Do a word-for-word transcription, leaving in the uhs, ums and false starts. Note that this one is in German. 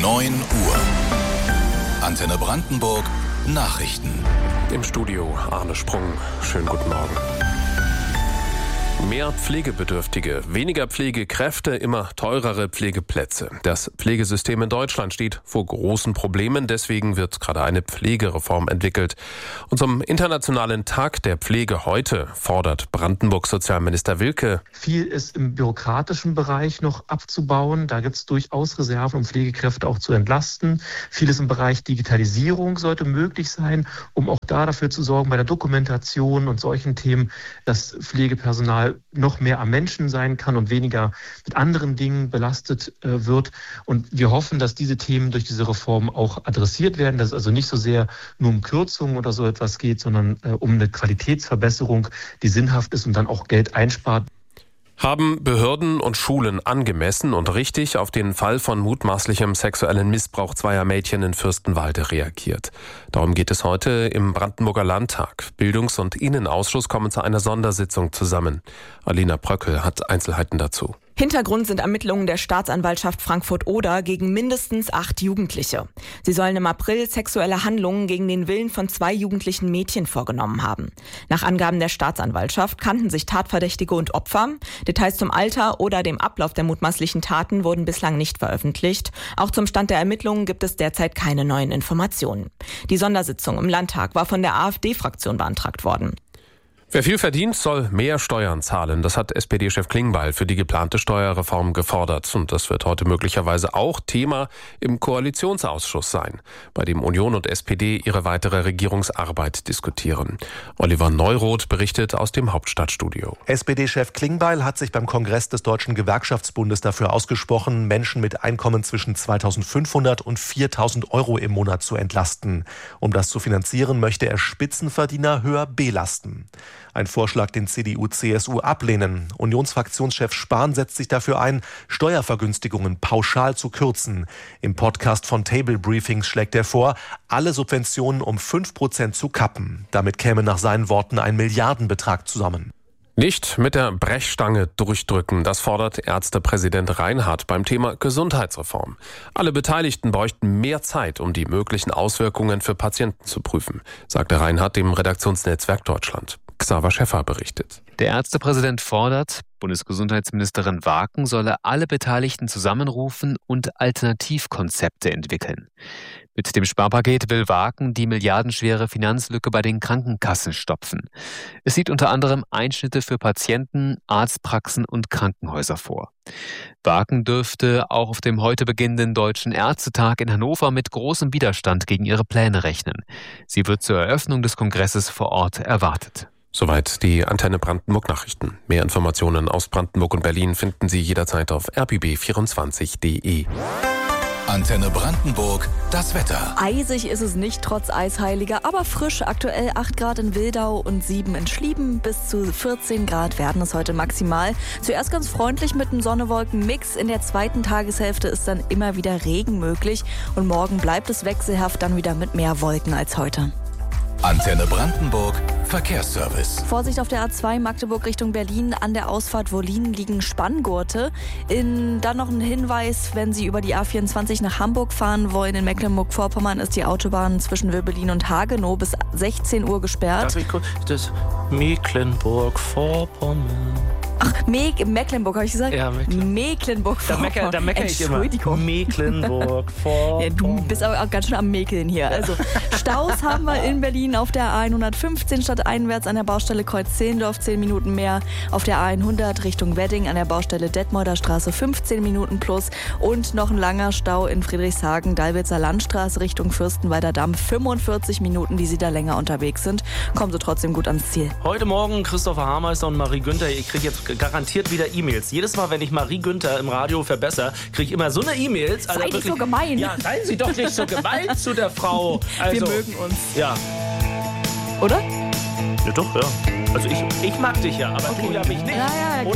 neun Uhr. Antenne Brandenburg Nachrichten. Im Studio Arne Sprung. Schönen guten Morgen. Mehr Pflegebedürftige, weniger Pflegekräfte, immer teurere Pflegeplätze. Das Pflegesystem in Deutschland steht vor großen Problemen. Deswegen wird gerade eine Pflegereform entwickelt. Und zum Internationalen Tag der Pflege heute fordert Brandenburgs Sozialminister Wilke: Viel ist im bürokratischen Bereich noch abzubauen. Da gibt es durchaus Reserven, um Pflegekräfte auch zu entlasten. Vieles im Bereich Digitalisierung sollte möglich sein, um auch da dafür zu sorgen, bei der Dokumentation und solchen Themen, dass Pflegepersonal noch mehr am Menschen sein kann und weniger mit anderen Dingen belastet äh, wird. Und wir hoffen, dass diese Themen durch diese Reform auch adressiert werden, dass es also nicht so sehr nur um Kürzungen oder so etwas geht, sondern äh, um eine Qualitätsverbesserung, die sinnhaft ist und dann auch Geld einspart. Haben Behörden und Schulen angemessen und richtig auf den Fall von mutmaßlichem sexuellen Missbrauch zweier Mädchen in Fürstenwalde reagiert? Darum geht es heute im Brandenburger Landtag. Bildungs- und Innenausschuss kommen zu einer Sondersitzung zusammen. Alina Bröckel hat Einzelheiten dazu. Hintergrund sind Ermittlungen der Staatsanwaltschaft Frankfurt-Oder gegen mindestens acht Jugendliche. Sie sollen im April sexuelle Handlungen gegen den Willen von zwei jugendlichen Mädchen vorgenommen haben. Nach Angaben der Staatsanwaltschaft kannten sich Tatverdächtige und Opfer. Details zum Alter oder dem Ablauf der mutmaßlichen Taten wurden bislang nicht veröffentlicht. Auch zum Stand der Ermittlungen gibt es derzeit keine neuen Informationen. Die Sondersitzung im Landtag war von der AfD-Fraktion beantragt worden. Wer viel verdient, soll mehr Steuern zahlen. Das hat S P D-Chef Klingbeil für die geplante Steuerreform gefordert. Und das wird heute möglicherweise auch Thema im Koalitionsausschuss sein, bei dem Union und S P D ihre weitere Regierungsarbeit diskutieren. Oliver Neuroth berichtet aus dem Hauptstadtstudio. S P D-Chef Klingbeil hat sich beim Kongress des Deutschen Gewerkschaftsbundes dafür ausgesprochen, Menschen mit Einkommen zwischen zweitausendfünfhundert und viertausend Euro im Monat zu entlasten. Um das zu finanzieren, möchte er Spitzenverdiener höher belasten. Ein Vorschlag, den C D U C S U ablehnen. Unionsfraktionschef Spahn setzt sich dafür ein, Steuervergünstigungen pauschal zu kürzen. Im Podcast von Table Briefings schlägt er vor, alle Subventionen um fünf Prozent zu kappen. Damit käme nach seinen Worten ein Milliardenbetrag zusammen. Nicht mit der Brechstange durchdrücken, das fordert Ärztepräsident Reinhardt beim Thema Gesundheitsreform. Alle Beteiligten bräuchten mehr Zeit, um die möglichen Auswirkungen für Patienten zu prüfen, sagte Reinhardt dem Redaktionsnetzwerk Deutschland. Xaver Schäffer berichtet. Der Ärztepräsident fordert, Bundesgesundheitsministerin Waaken solle alle Beteiligten zusammenrufen und Alternativkonzepte entwickeln. Mit dem Sparpaket will Waaken die milliardenschwere Finanzlücke bei den Krankenkassen stopfen. Es sieht unter anderem Einschnitte für Patienten, Arztpraxen und Krankenhäuser vor. Waaken dürfte auch auf dem heute beginnenden Deutschen Ärztetag in Hannover mit großem Widerstand gegen ihre Pläne rechnen. Sie wird zur Eröffnung des Kongresses vor Ort erwartet. Soweit die Antenne Brandenburg Nachrichten. Mehr Informationen aus Brandenburg und Berlin finden Sie jederzeit auf r b b vierundzwanzig punkt d e. Antenne Brandenburg, das Wetter. Eisig ist es nicht, trotz Eisheiliger, aber frisch. Aktuell acht Grad in Wildau und sieben in Schlieben. Bis zu vierzehn Grad werden es heute maximal. Zuerst ganz freundlich mit einem Sonne-Wolken-Mix. In der zweiten Tageshälfte ist dann immer wieder Regen möglich. Und morgen bleibt es wechselhaft, dann wieder mit mehr Wolken als heute. Antenne Brandenburg, Verkehrsservice. Vorsicht auf der A zwei Magdeburg Richtung Berlin. An der Ausfahrt Wollin liegen Spanngurte. In, dann noch ein Hinweis, wenn Sie über die A vierundzwanzig nach Hamburg fahren wollen. In Mecklenburg-Vorpommern ist die Autobahn zwischen Wirbelin und Hagenow bis sechzehn Uhr gesperrt. Darf ich kurz? Das Mecklenburg-Vorpommern. Ach, Me- Mecklenburg, habe ich gesagt? Ja, Mecklenburg. Mecklenburg-Vorpommern. Da meckere da mecker ich immer. Entschuldigung. Mecklenburg-Vorpommern. Ja, du bist aber auch ganz schön am Mäkeln hier. Also Staus haben wir in Berlin auf der A hundertfünfzehn stadteinwärts an der Baustelle Kreuz-Zehlendorf zehn Minuten mehr. Auf der A hundert Richtung Wedding an der Baustelle Detmolder Straße fünfzehn Minuten plus. Und noch ein langer Stau in Friedrichshagen, Dalwitzer Landstraße Richtung Fürstenwalder Damm. fünfundvierzig Minuten, die Sie da länger unterwegs sind. Kommen Sie trotzdem gut ans Ziel. Heute Morgen Christopher Hameister und Marie Günther. Ich kriege jetzt garantiert wieder E-Mails. Jedes Mal, wenn ich Marie Günther im Radio verbessere, kriege ich immer so eine E-Mails. Also Sei nicht so gemein. Ja, seien Sie doch nicht so gemein zu der Frau. Also, wir mögen uns. Ja. Oder? Ja doch, ja. Also ich, ich mag dich ja, aber okay. Du ja mich nicht. Ja, ja,